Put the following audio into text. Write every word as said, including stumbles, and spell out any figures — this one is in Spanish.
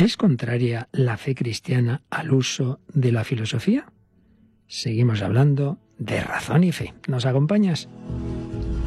¿Es contraria la fe cristiana al uso de la filosofía? Seguimos hablando de razón y fe. ¿Nos acompañas?